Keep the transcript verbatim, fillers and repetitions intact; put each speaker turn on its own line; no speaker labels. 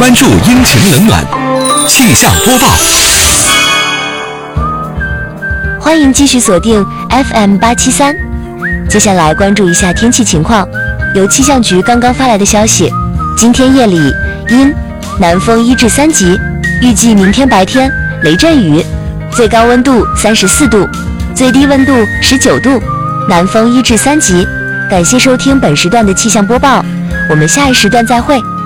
关注阴晴冷暖，气象播报。
欢迎继续锁定 F M 八七三。接下来关注一下天气情况。由气象局刚刚发来的消息，今天夜里阴，南风一至三级，预计明天白天雷阵雨，最高温度三十四度，最低温度十九度，南风一至三级。感谢收听本时段的气象播报，我们下一时段再会。